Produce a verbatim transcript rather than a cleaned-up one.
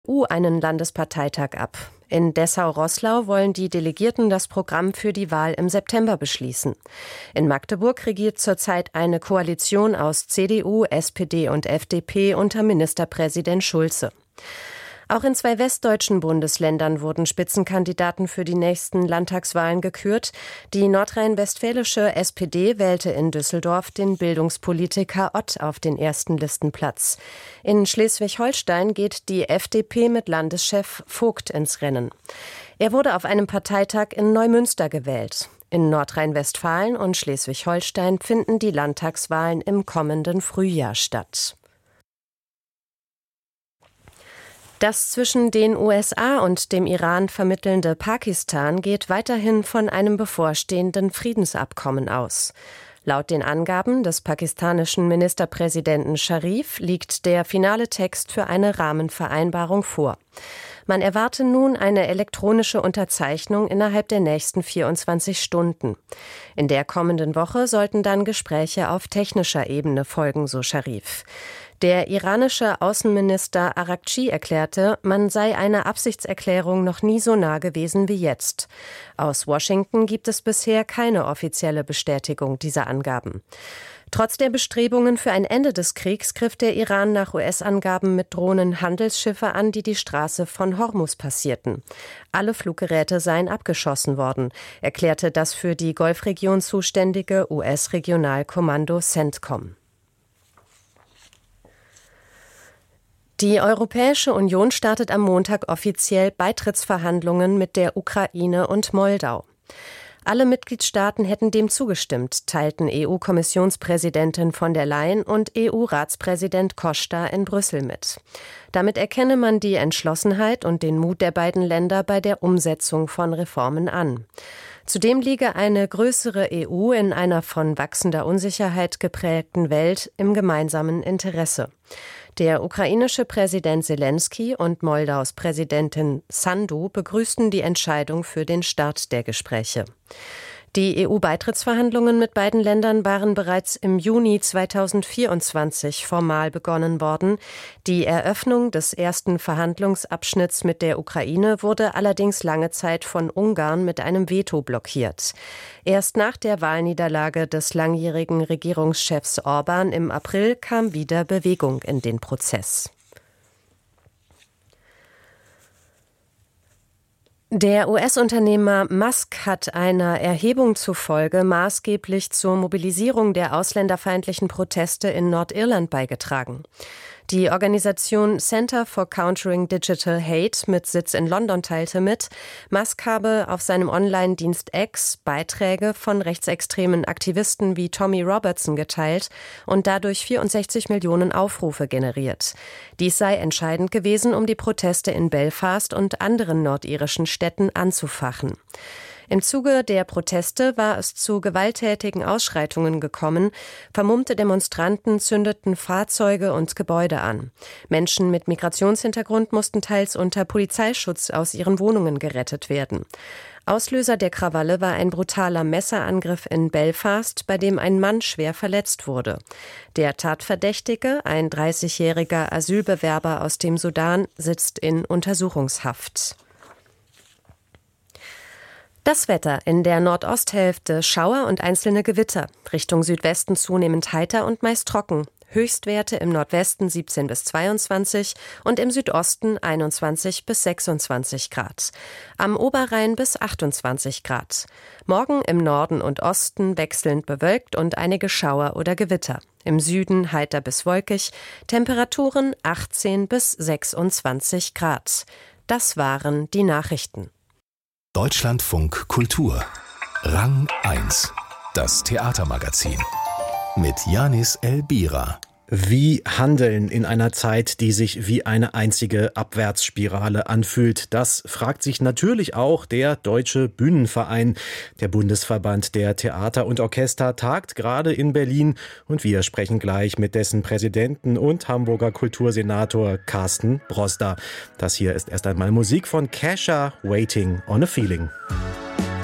U einen Landesparteitag ab. In Dessau-Roßlau wollen die Delegierten das Programm für die Wahl im September beschließen. In Magdeburg regiert zurzeit eine Koalition aus C D U, S P D und F D P unter Ministerpräsident Schulze. Auch in zwei westdeutschen Bundesländern wurden Spitzenkandidaten für die nächsten Landtagswahlen gekürt. Die nordrhein-westfälische S P D wählte in Düsseldorf den Bildungspolitiker Ott auf den ersten Listenplatz. In Schleswig-Holstein geht die F D P mit Landeschef Vogt ins Rennen. Er wurde auf einem Parteitag in Neumünster gewählt. In Nordrhein-Westfalen und Schleswig-Holstein finden die Landtagswahlen im kommenden Frühjahr statt. Das zwischen den U S A und dem Iran vermittelnde Pakistan geht weiterhin von einem bevorstehenden Friedensabkommen aus. Laut den Angaben des pakistanischen Ministerpräsidenten Scharif liegt der finale Text für eine Rahmenvereinbarung vor. Man erwarte nun eine elektronische Unterzeichnung innerhalb der nächsten vierundzwanzig Stunden. In der kommenden Woche sollten dann Gespräche auf technischer Ebene folgen, so Scharif. Der iranische Außenminister Araghchi erklärte, man sei einer Absichtserklärung noch nie so nah gewesen wie jetzt. Aus Washington gibt es bisher keine offizielle Bestätigung dieser Angaben. Trotz der Bestrebungen für ein Ende des Kriegs griff der Iran nach U S-Angaben mit Drohnen Handelsschiffe an, die die Straße von Hormuz passierten. Alle Fluggeräte seien abgeschossen worden, erklärte das für die Golfregion zuständige U S-Regionalkommando CENTCOM. Die Europäische Union startet am Montag offiziell Beitrittsverhandlungen mit der Ukraine und Moldau. Alle Mitgliedstaaten hätten dem zugestimmt, teilten E U-Kommissionspräsidentin von der Leyen und E U-Ratspräsident Costa in Brüssel mit. Damit erkenne man die Entschlossenheit und den Mut der beiden Länder bei der Umsetzung von Reformen an. Zudem liege eine größere E U in einer von wachsender Unsicherheit geprägten Welt im gemeinsamen Interesse. Der ukrainische Präsident Selenskyj und Moldaus Präsidentin Sandu begrüßten die Entscheidung für den Start der Gespräche. Die E U-Beitrittsverhandlungen mit beiden Ländern waren bereits im Juni zweitausendvierundzwanzig formal begonnen worden. Die Eröffnung des ersten Verhandlungsabschnitts mit der Ukraine wurde allerdings lange Zeit von Ungarn mit einem Veto blockiert. Erst nach der Wahlniederlage des langjährigen Regierungschefs Orban im April kam wieder Bewegung in den Prozess. Der U S-Unternehmer Musk hat einer Erhebung zufolge maßgeblich zur Mobilisierung der ausländerfeindlichen Proteste in Nordirland beigetragen. Die Organisation Center for Countering Digital Hate mit Sitz in London teilte mit, Musk habe auf seinem Online-Dienst X Beiträge von rechtsextremen Aktivisten wie Tommy Robertson geteilt und dadurch vierundsechzig Millionen Aufrufe generiert. Dies sei entscheidend gewesen, um die Proteste in Belfast und anderen nordirischen Städten anzufachen. Im Zuge der Proteste war es zu gewalttätigen Ausschreitungen gekommen. Vermummte Demonstranten zündeten Fahrzeuge und Gebäude an. Menschen mit Migrationshintergrund mussten teils unter Polizeischutz aus ihren Wohnungen gerettet werden. Auslöser der Krawalle war ein brutaler Messerangriff in Belfast, bei dem ein Mann schwer verletzt wurde. Der Tatverdächtige, ein dreißigjähriger Asylbewerber aus dem Sudan, sitzt in Untersuchungshaft. Das Wetter: in der Nordosthälfte Schauer und einzelne Gewitter. Richtung Südwesten zunehmend heiter und meist trocken. Höchstwerte im Nordwesten siebzehn bis zweiundzwanzig und im Südosten einundzwanzig bis sechsundzwanzig Grad. Am Oberrhein bis achtundzwanzig Grad. Morgen im Norden und Osten wechselnd bewölkt und einige Schauer oder Gewitter. Im Süden heiter bis wolkig. Temperaturen achtzehn bis sechsundzwanzig Grad. Das waren die Nachrichten. Deutschlandfunk Kultur. Rang eins. Das Theatermagazin. Mit Janis Elbira. Wie handeln in einer Zeit, die sich wie eine einzige Abwärtsspirale anfühlt? Das fragt sich natürlich auch der Deutsche Bühnenverein. Der Bundesverband der Theater und Orchester tagt gerade in Berlin und wir sprechen gleich mit dessen Präsidenten und Hamburger Kultursenator Carsten Broster. Das hier ist erst einmal Musik von Kesha, Waiting on a Feeling.